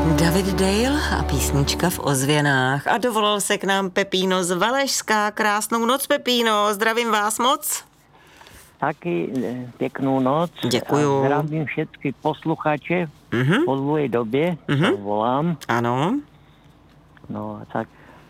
David Dale a písnička v ozvěnách. A dovolal se k nám Pepíno z Valašska. Krásnou noc, Pepíno, zdravím vás moc. Taky pěknou noc. Děkuju. A zdravím všechny posluchače po dlouhé době, volám. Ano. No tak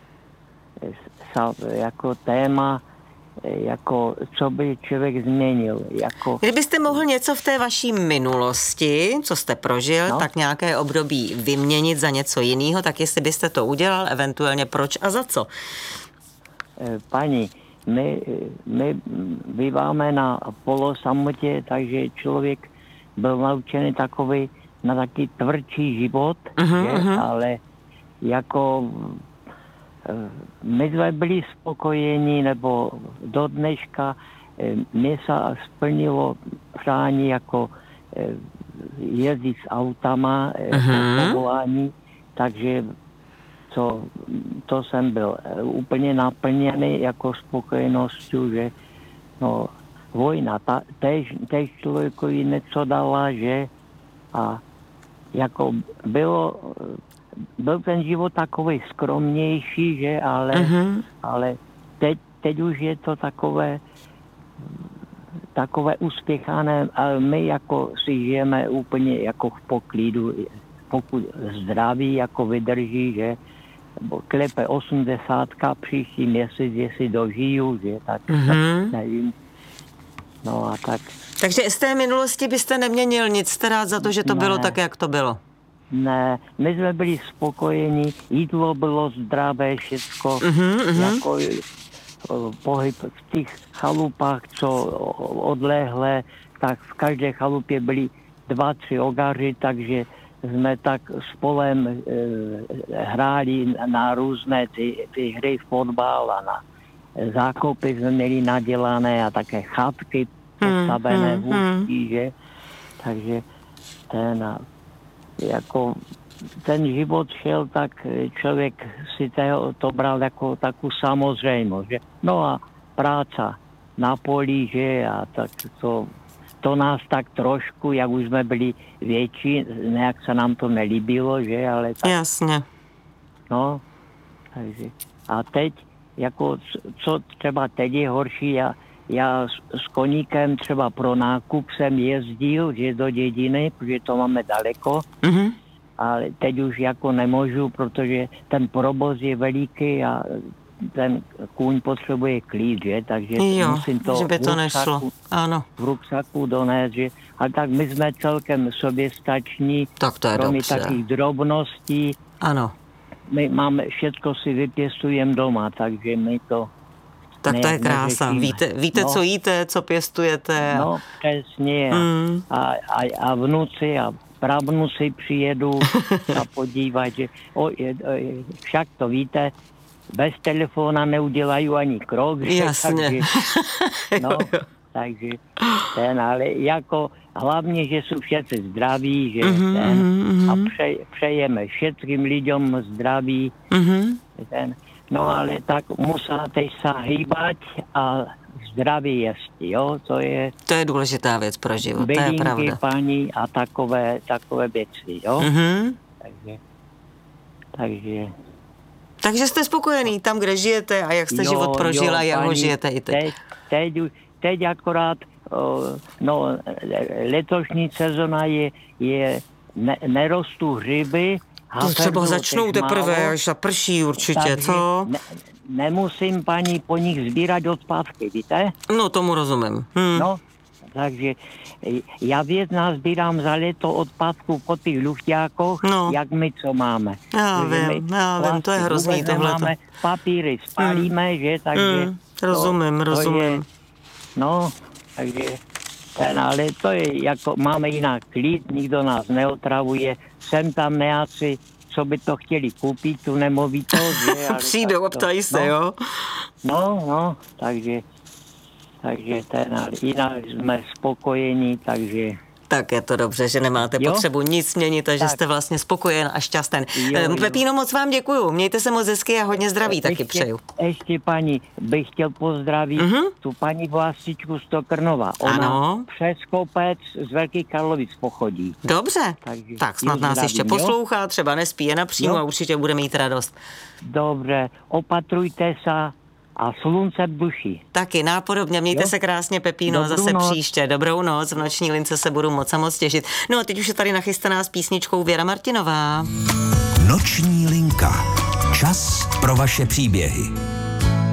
jako téma, jako co by člověk změnil. Jako... Kdybyste mohl něco v té vaší minulosti, co jste prožil, tak nějaké období vyměnit za něco jiného, tak jestli byste to udělal, eventuálně proč a za co? Paní, my býváme na polosamotě, takže člověk byl naučený takový na taky tvrdší život, ale jako my jsme byli spokojení, nebo do dneška mě se splnilo přání jako jezdit s autama, povolání, takže to jsem byl úplně naplněný jako spokojeností, že no, vojna, tež člověkovi něco dala, že a jako byl ten život takový skromnější, že, ale teď už je to takové uspěchané, ale my jako si žijeme úplně jako v poklidu, pokud zdraví jako vydrží, že klepe 80, příští měsíc, jestli dožiju, že, tak nevím. No a tak. Takže z té minulosti byste neměnil nic, jste rád za to, že to bylo tak, jak to bylo? Ne, my jsme byli spokojení, jídlo bylo zdravé, všecko, jako pohyb v těch chalupách, co odlehlé, tak v každé chalupě byli 2-3 ogaři, takže jsme tak spolem hráli na různé ty hry fotbal a na zákopy jsme měli nadělané a také chatky postavené v ústí, že? Takže ten život šel, tak člověk si to bral jako takovou samozřejmost, že? No a práca na poli, že? A tak to nás tak trošku, jak už jsme byli větší, nějak se nám to nelíbilo, že? Ale tak, jasně. No, takže. A teď, jako co třeba teď je horší, já s koníkem třeba pro nákup jsem jezdil, že do dědiny, protože to máme daleko, ale teď už jako nemůžu, protože ten provoz je veliký a ten kůň potřebuje klid, že? Takže musím to, že by to nešlo. Ano. V ruksaku donést, že? Ale tak my jsme celkem soběstační, tak to je kromě dobře. takých drobností. Ano. My máme, všetko si vypěstujeme doma, takže my to tak to je krása. Víte, co jíte, co pěstujete. No, přesně. A vnuci a pravnuci přijedou a podívat, že však to víte, bez telefona neudělají ani krok. Jasně. Takže ale jako hlavně, že jsou všichni zdraví, že a přejeme všetkým lidem zdraví. No ale tak musíte se hýbat a zdraví jíst, jo, to je důležitá věc pro život, to je pravda. paní a takové věci, jo. Takže jste spokojený tam, kde žijete a jak jste život prožila a jak ho žijete i teď. Teď akorát, letošní sezona je nerostou hřiby. To třeba začnou teprve, až zaprší určitě, co? Nemusím, paní, po nich sbírat odpadky, víte? No, tomu rozumím. No, takže já věc sbírám za léto odpadku po těch luchťákoch, jak my co máme. Já vím, to je hrozný tohleto. Máme papíry, spálíme, že, takže... Rozumím. Takže ale to je jako, máme jinak klid, nikdo nás neotravuje, sem tam nějací, co by to chtěli koupit, tu nemovitost. Přijdou a ptají se, jo? Takže jinak jsme spokojení, takže... Tak je to dobře, že nemáte potřebu nic měnit a že jste vlastně spokojen a šťasten. Pepíno, moc vám děkuju. Mějte se moc hezky a hodně zdraví taky přeju. Ještě paní, bych chtěl pozdravit tu paní Vlastičku z Tokrnova. Ona přes kopec z Velkých Karlovic pochodí. Dobře, tak snad nás ještě poslouchá, třeba nespí, je napřímo a určitě bude mít radost. Dobře, opatrujte se a slunce v duši. Taky nápodobně, mějte se krásně, Pepíno, zase příště. Dobrou noc, v noční lince se budu moc a moc těšit. No a teď už je tady nachystaná s písničkou Věra Martinová. Noční linka. Čas pro vaše příběhy.